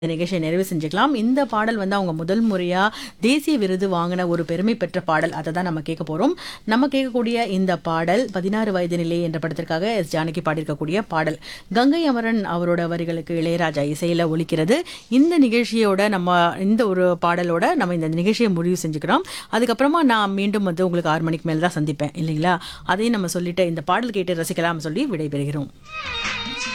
இந்த நிகழ்ச்சியை நிறைவு செஞ்சுக்கலாம். இந்த பாடல் வந்து அவங்க முதல் முறையா தேசிய விருது வாங்கின ஒரு பெருமை பெற்ற பாடல். அதை தான் நம்ம கேட்க போறோம். நம்ம கேட்கக்கூடிய இந்த பாடல் 16 வயது நிலை என்ற படத்திற்காக எஸ் ஜானகி பாடியிருக்கக்கூடிய பாடல். கங்கை அமரன் அவரோட வரிகளுக்கு இளையராஜா இசையில ஒலிக்கிறது. இந்த நிகழ்ச்சியோட நம்ம இந்த ஒரு பாடலோட நம்ம இந்த நிகழ்ச்சியை முடிவு செஞ்சுக்கிறோம். அதுக்கப்புறமா நான் மீண்டும் வந்து உங்களுக்கு 6 மணிக்கு மேல தான் சந்திப்பேன் இல்லைங்களா? அதையும் நம்ம சொல்லிட்டு இந்த பாடல் கேட்டு ரசிக்கலாம் சொல்லி விடைபெறுகிறோம்.